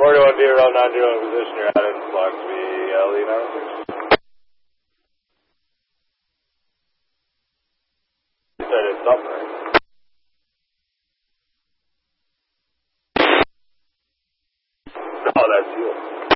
41 Deer Road 90 in position. You're at in Fox VLE 96. You said it's up, right? Oh, that's you.